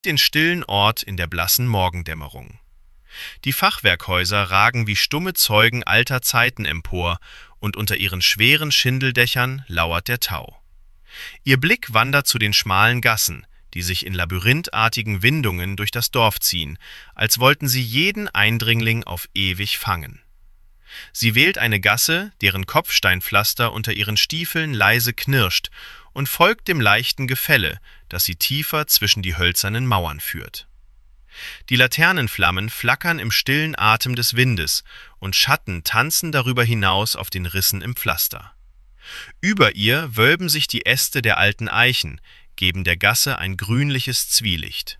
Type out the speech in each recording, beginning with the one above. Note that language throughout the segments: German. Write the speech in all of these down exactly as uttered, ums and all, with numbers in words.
Den stillen Ort in der blassen Morgendämmerung. Die Fachwerkhäuser ragen wie stumme Zeugen alter Zeiten empor, und unter ihren schweren Schindeldächern lauert der Tau. Ihr Blick wandert zu den schmalen Gassen, die sich in labyrinthartigen Windungen durch das Dorf ziehen, als wollten sie jeden Eindringling auf ewig fangen. Sie wählt eine Gasse, deren Kopfsteinpflaster unter ihren Stiefeln leise knirscht, und folgt dem leichten Gefälle, das sie tiefer zwischen die hölzernen Mauern führt. Die Laternenflammen flackern im stillen Atem des Windes, und Schatten tanzen darüber hinaus auf den Rissen im Pflaster. Über ihr wölben sich die Äste der alten Eichen, geben der Gasse ein grünliches Zwielicht.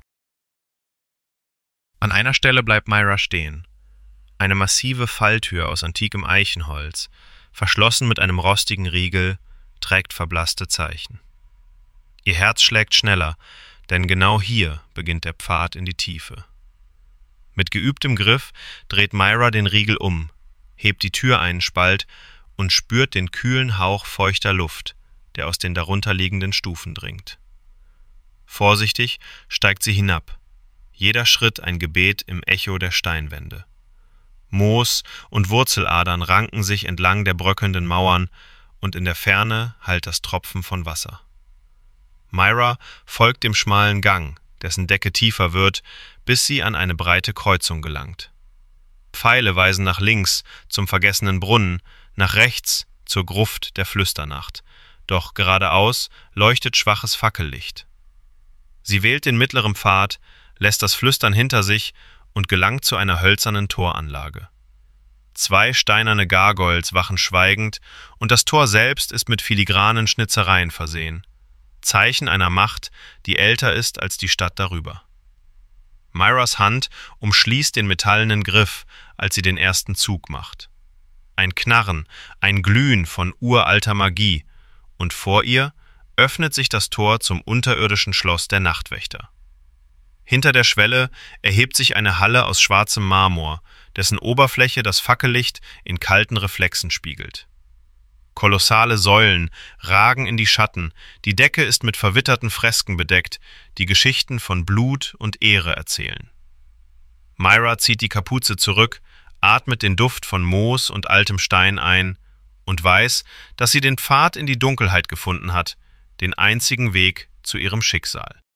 An einer Stelle bleibt Myra stehen. Eine massive Falltür aus antikem Eichenholz, verschlossen mit einem rostigen Riegel, trägt verblasste Zeichen. Ihr Herz schlägt schneller, denn genau hier beginnt der Pfad in die Tiefe. Mit geübtem Griff dreht Myra den Riegel um, hebt die Tür einen Spalt und spürt den kühlen Hauch feuchter Luft, der aus den darunterliegenden Stufen dringt. Vorsichtig steigt sie hinab, jeder Schritt ein Gebet im Echo der Steinwände. Moos und Wurzeladern ranken sich entlang der bröckelnden Mauern, und in der Ferne hallt das Tropfen von Wasser. Myra folgt dem schmalen Gang, dessen Decke tiefer wird, bis sie an eine breite Kreuzung gelangt. Pfeile weisen nach links zum vergessenen Brunnen, nach rechts zur Gruft der Flüsternacht, doch geradeaus leuchtet schwaches Fackellicht. Sie wählt den mittleren Pfad, lässt das Flüstern hinter sich und gelangt zu einer hölzernen Toranlage. Zwei steinerne Gargoyles wachen schweigend, und das Tor selbst ist mit filigranen Schnitzereien versehen. Zeichen einer Macht, die älter ist als die Stadt darüber. Myras Hand umschließt den metallenen Griff, als sie den ersten Zug macht. Ein Knarren, ein Glühen von uralter Magie, und vor ihr öffnet sich das Tor zum unterirdischen Schloss der Nachtwächter. Hinter der Schwelle erhebt sich eine Halle aus schwarzem Marmor, dessen Oberfläche das Fackellicht in kalten Reflexen spiegelt. Kolossale Säulen ragen in die Schatten, die Decke ist mit verwitterten Fresken bedeckt, die Geschichten von Blut und Ehre erzählen. Myra zieht die Kapuze zurück, atmet den Duft von Moos und altem Stein ein und weiß, dass sie den Pfad in die Dunkelheit gefunden hat, den einzigen Weg zu ihrem Schicksal.